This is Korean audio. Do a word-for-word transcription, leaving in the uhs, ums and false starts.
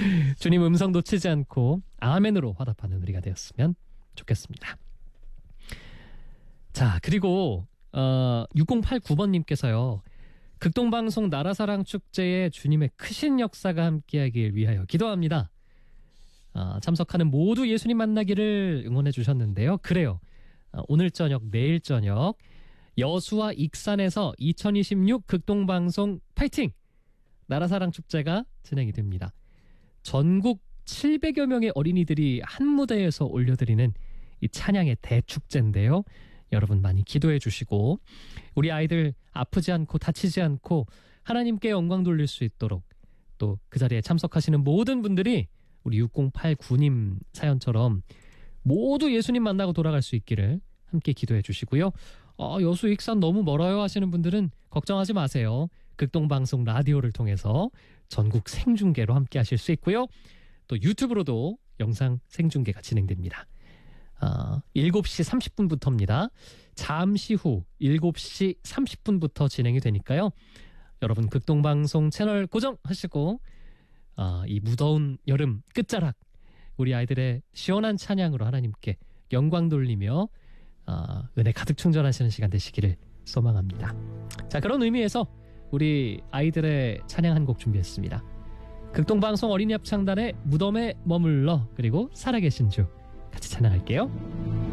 주님 음성 놓치지 않고 아멘으로 화답하는 우리가 되었으면 좋겠습니다. 자, 그리고 어, 육공팔구 번님께서요. 극동방송 나라사랑 축제에 주님의 크신 역사가 함께하길 위하여 기도합니다. 어, 참석하는 모두 예수님 만나기를 응원해 주셨는데요. 그래요. 어, 오늘 저녁, 내일 저녁 여수와 익산에서 이천이십육 극동방송 파이팅! 나라사랑 축제가 진행이 됩니다. 전국 칠백여 명의 어린이들이 한 무대에서 올려드리는 이 찬양의 대축제인데요. 여러분 많이 기도해 주시고 우리 아이들 아프지 않고 다치지 않고 하나님께 영광 돌릴 수 있도록 또 그 자리에 참석하시는 모든 분들이 우리 육공팔구 님 사연처럼 모두 예수님 만나고 돌아갈 수 있기를 함께 기도해 주시고요. 어, 여수 익산 너무 멀어요 하시는 분들은 걱정하지 마세요. 극동방송 라디오를 통해서 전국 생중계로 함께 하실 수 있고요. 또 유튜브로도 영상 생중계가 진행됩니다. 어, 일곱 시 삼십 분부터입니다. 잠시 후 일곱 시 삼십 분부터 진행이 되니까요. 여러분 극동방송 채널 고정하시고 어, 이 무더운 여름 끝자락 우리 아이들의 시원한 찬양으로 하나님께 영광 돌리며 어, 은혜 가득 충전하시는 시간 되시기를 소망합니다. 자, 그런 의미에서 우리 아이들의 찬양 한 곡 준비했습니다. 극동방송 어린이 합창단의 무덤에 머물러 그리고 살아계신 주 같이 찬양할게요.